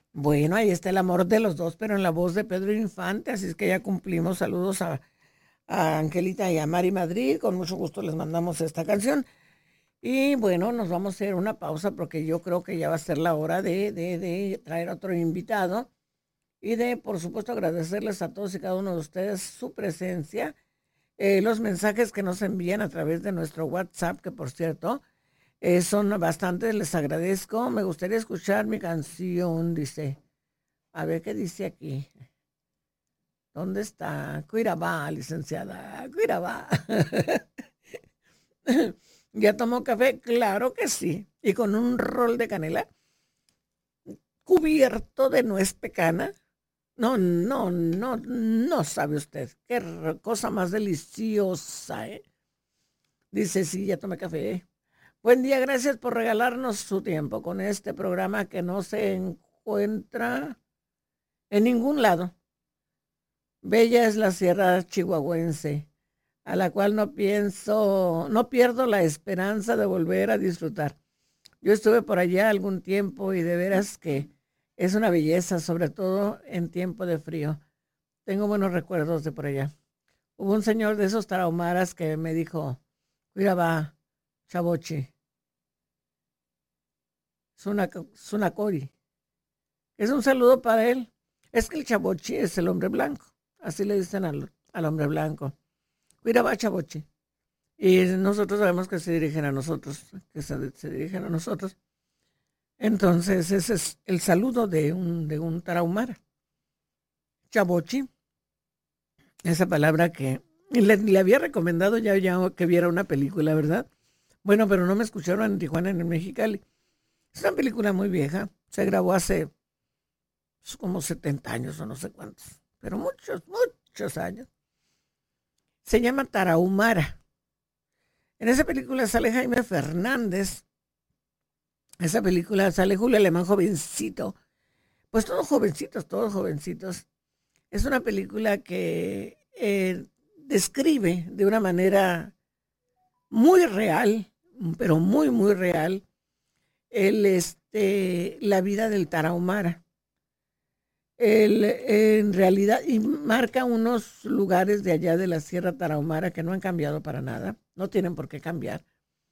Bueno, ahí está el amor de los dos, pero en la voz de Pedro Infante, así es que ya cumplimos. Saludos a Angelita y a Mari Madrid, con mucho gusto les mandamos esta canción. Y bueno, nos vamos a hacer una pausa porque yo creo que ya va a ser la hora de traer otro invitado y de, por supuesto, agradecerles a todos y cada uno de ustedes su presencia, los mensajes que nos envían a través de nuestro WhatsApp, que por cierto, son bastantes, les agradezco. Me gustaría escuchar mi canción, dice. A ver qué dice aquí. ¿Dónde está? Cuirabá, licenciada. Cuirabá. ¿Ya tomó café? Claro que sí. Y con un rol de canela cubierto de nuez pecana. No, no, no, no sabe usted. Qué cosa más deliciosa, ¿eh? Dice, sí, ya tomé café. Buen día, gracias por regalarnos su tiempo con este programa que no se encuentra en ningún lado. Bella es la sierra chihuahuense, a la cual no pierdo la esperanza de volver a disfrutar. Yo estuve por allá algún tiempo y de veras que es una belleza, sobre todo en tiempo de frío. Tengo buenos recuerdos de por allá. Hubo un señor de esos tarahumaras que me dijo, mira va, chavochi, sunacori. Es un saludo para él. Es que el chavochi es el hombre blanco. Así le dicen al hombre blanco. Mira va, chavochi. Y nosotros sabemos que se dirigen a nosotros, se dirigen a nosotros. Entonces, ese es el saludo de un tarahumara. Chavochi, esa palabra que le había recomendado ya que viera una película, ¿verdad? Bueno, pero no me escucharon en Tijuana, en el Mexicali. Es una película muy vieja, se grabó hace como 70 años o no sé cuántos, pero muchos, muchos años. Se llama Tarahumara. En esa película sale Jaime Fernández. Esa película sale Julio Alemán jovencito. Pues todos jovencitos, todos jovencitos. Es una película que describe de una manera muy real, pero muy, muy real, la vida del Tarahumara. En realidad, y marca unos lugares de allá de la Sierra Tarahumara que no han cambiado para nada, no tienen por qué cambiar.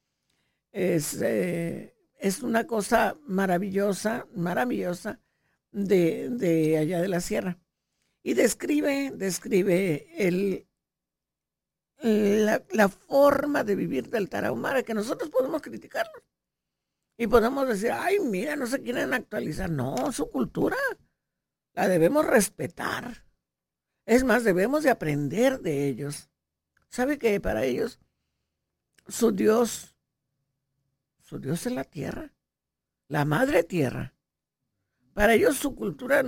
Es una cosa maravillosa, maravillosa de allá de la sierra. Y describe la forma de vivir del tarahumara, que nosotros podemos criticarlo y podemos decir, ay, mira, no se quieren actualizar. No, su cultura la debemos respetar. Es más, debemos de aprender de ellos. ¿Sabe que para ellos su Dios, su Dios es la tierra, la madre tierra? Para ellos su cultura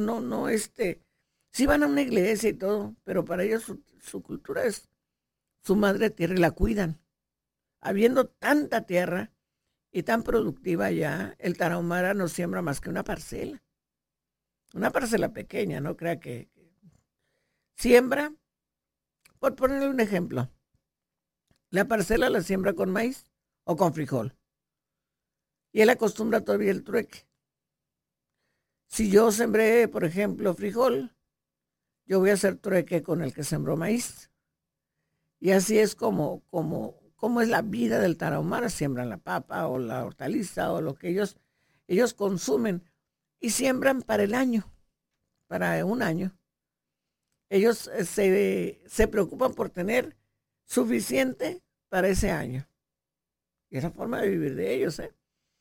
sí van a una iglesia y todo, pero para ellos su cultura es su madre tierra y la cuidan. Habiendo tanta tierra y tan productiva ya, el tarahumara no siembra más que una parcela pequeña, no crea que siembra, por ponerle un ejemplo, la parcela la siembra con maíz o con frijol y él acostumbra todavía el trueque. Si yo sembré, por ejemplo, frijol, yo voy a hacer trueque con el que sembró maíz. Y así es como es la vida del tarahumara. Siembran la papa o la hortaliza o lo que ellos consumen y siembran para el año, para un año. Ellos se preocupan por tener suficiente para ese año. Y es la forma de vivir de ellos, ¿eh?